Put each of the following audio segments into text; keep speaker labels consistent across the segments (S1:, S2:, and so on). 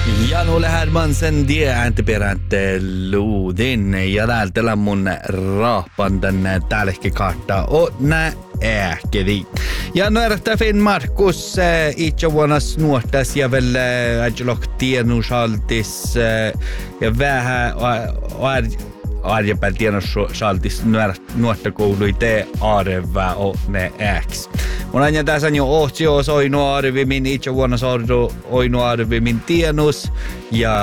S1: Janule Hermansen ääntiperänte luudin ja täältä mun rahpandan tälläkin kartta on nää ähkedi. Ja nuorta Finn Markus itse vuonna nuortas ja väl ajolok tienusaltis ja vähän arjepäällä tienusaltis nuorta koului te arvaa on ne äks. Mun aina tässä on jo ohtios oinu arvimin itse vuonna sordu oinu arvimin tienus ja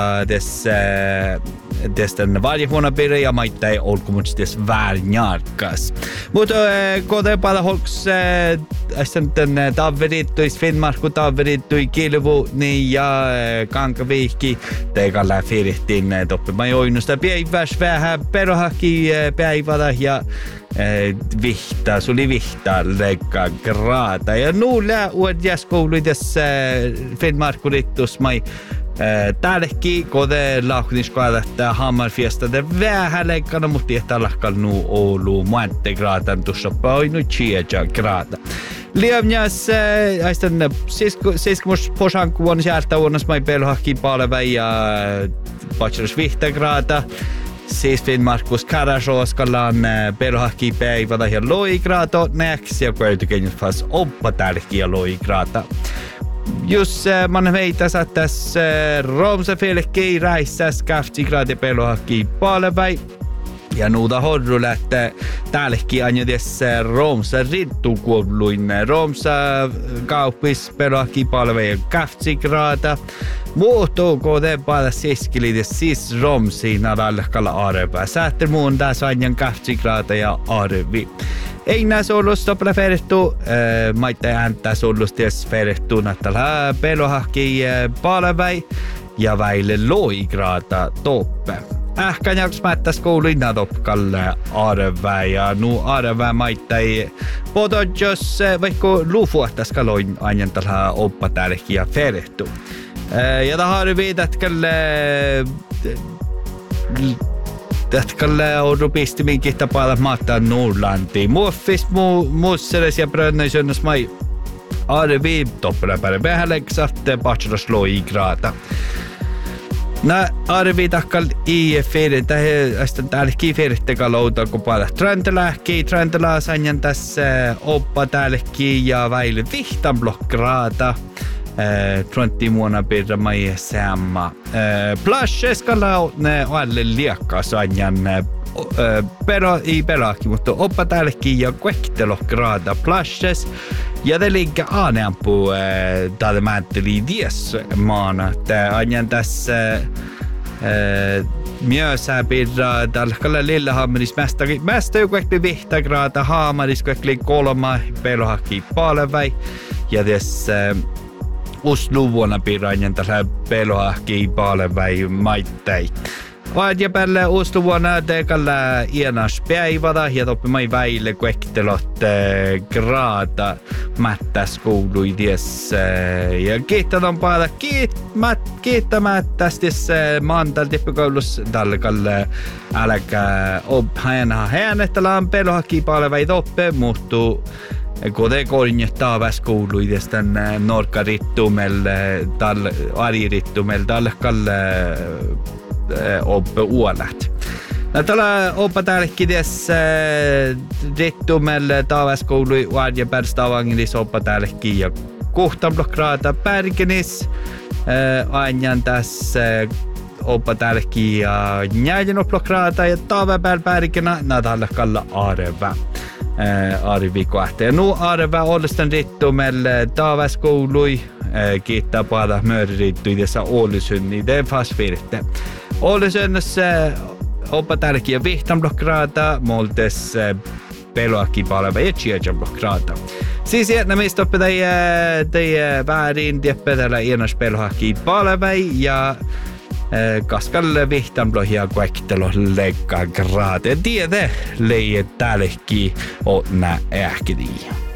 S1: tästä varjehuona pere ja maittai olkomuts täs värnjarkas. Mutta kode pala holks tämän taverittuis Finnmarku taverittuis kilvu niin ja kankavihki teikalla firihtin toppimaan oinusta päiväs vähän perohaki päivällä ja suli vihtaa leikkaa graata. Ja nuulla uudjas kouluitas Finnmarkurittus mai täälläkin kode lauhniskoalattaa hammarfiestade vähän leikkana, mutta jättää lahkalla nuu Oulu muante graatan tuossa painu chiaja graata. Lievnäs aistan siskumus posanku vuonna sieltä vuonnas mai pelhakki palve ja patseros vihta graata. Siis Finnmarkus Karasoskallaan pelhakki päivällä ja loigraato näks ja kuitenkin fas oppa täälläkin ja loigraata. Jos man veitas att tässä Romsafälki räissäs 20 grader pelhakki palve ja nuuta horrulla, että täälläkin aina tässä Romsa rittukouluin. Romsa kauppis pelhakki palve ja 20 grader. Muuttuuko te paljon siskilides siis Romsiin alalla arvaa. Säätter muun tässä aina 20 grader ja arvi. Ei nää solusta preferittu, maitte ääntä solustias preferittu nattala pelohakki palvei ja väille loigraata toppe. Ähkä jaks mättäs kouluina topkalle arvää ja nu arvää maittai podot jos vaikka lufuahtas kaloin aina oppa täälläkin ja ferehtu. Ja tahar viitätkälle Tätkällä on rupisti minkin tapalla maattaa Norlantiin. Muoffis muusseles ja brönnöisönnös mai arvi toppelapäälle. Vähän leksatte patseros loigraata. Nä arvi takkal i ferin tähän täälläkin ferittekalla outaa kun paljon Träntelää sanjan tässä oppa täälläkin ja väille vihtan blokkraata. Tröntti muona pirra mai samma. Plasskalla ne alle liekkaa sanjan pelaki, mutta oppa täälläkin ja kuektelokraada plasses. Ja te liikka aaneampu täältä määnteli dies maana. Tää anjan tässä myösä pirra tällä Lillehammeris mästä jo kuekli vihtagraata Haamaris kuekli kolma pelhaki palvei. Ja tässä Oslo vuonna piranjan tällä pelhakki palvei maittai. Vaadja päälle Oslo vuonna tekalla ienas päivällä ja toppimai väille kuektelot graata mättäs kouluides. Ja kiittätään paljon kiittämättästis maantal tippikoulussa tällä älkää häänettelään pelhakki palvei toppe muuttuu. Kode kornjettaa väskouluides tän norkarittumel tal aririttumel talkalle oppe uolat. Tällä oppa täälläkin tässä rittumel tavaskoului varje pärstavanglis oppa täälläkin ja kohtan blokkraata pärkenis ajan tässä oppa täälläkin ja njäjän blokkraata ja tavapääl pärkenä nadalla kalla arva. Arvi kohta. Ja nu arva ollestan rittumel tavaskoului kiittää paljon mörrittui tässä Ålesund. Det är fast virte. Ålesunnassa oppa tärkeä ja vihtan blokkraata, moltes pelhakki palve ja chiajan blokkraata. Siis nämistä oppa teidän väärin tieppätällä ienas pelhakki palve ja kaskalle vihtan blohia kuektelo leikkaa graate. Tiede leijät täälläkin on nää ähkediä.